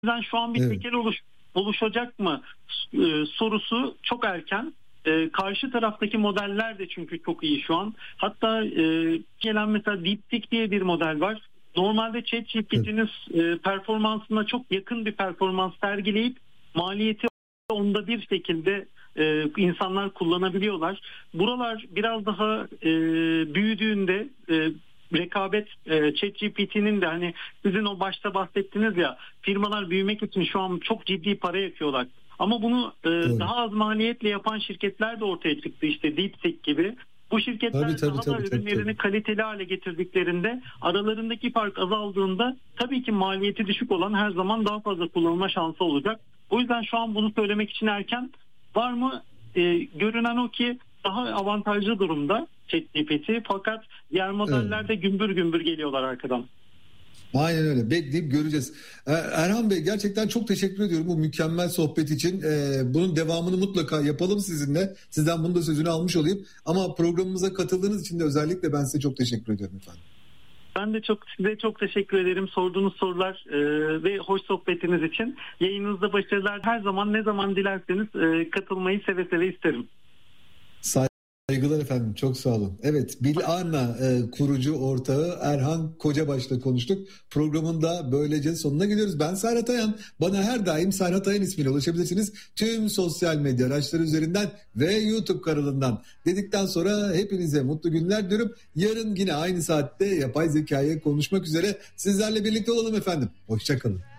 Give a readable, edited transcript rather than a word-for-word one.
yüzden şu an bir Evet. tekel oluşacak mı sorusu çok erken. Karşı taraftaki modeller de çünkü çok iyi şu an. Hatta gelen mesela DeepSeek diye bir model var. Normalde ChatGPT'nin performansına çok yakın bir performans sergileyip maliyeti onda bir şekilde insanlar kullanabiliyorlar. Buralar biraz daha büyüdüğünde rekabet ChatGPT'nin de hani sizin o başta bahsettiniz ya, firmalar büyümek için şu an çok ciddi para yakıyorlar. Ama bunu Doğru. daha az maliyetle yapan şirketler de ortaya çıktı, işte DeepSeek gibi. Bu şirketler daha da ürünlerini kaliteli hale getirdiklerinde, aralarındaki fark azaldığında tabii ki maliyeti düşük olan her zaman daha fazla kullanılma şansı olacak. O yüzden şu an bunu söylemek için erken. Var mı? Görünen o ki daha avantajlı durumda ChatGPT, fakat diğer modeller de gümbür gümbür geliyorlar arkadan. Aynen öyle. Bekleyip göreceğiz. Erhan Bey, gerçekten çok teşekkür ediyorum bu mükemmel sohbet için. Bunun devamını mutlaka yapalım sizinle. Sizden bunun da sözünü almış olayım. Ama programımıza katıldığınız için de özellikle ben size çok teşekkür ediyorum efendim. Ben de size çok teşekkür ederim. Sorduğunuz sorular ve hoş sohbetiniz için. Yayınınızda başarılar. Her zaman, ne zaman dilerseniz katılmayı seve seve isterim. Saygılar efendim. Çok sağ olun. Evet, Bilana kurucu ortağı Erhan Kocabaş'la konuştuk. Programın da böylece sonuna geliyoruz. Ben Serhat Ayan. Bana her daim Serhat Ayan ismiyle ulaşabilirsiniz. Tüm sosyal medya araçları üzerinden ve YouTube kanalından dedikten sonra hepinize mutlu günler diliyorum. Yarın yine aynı saatte yapay zekayı konuşmak üzere sizlerle birlikte olalım efendim. Hoşça kalın.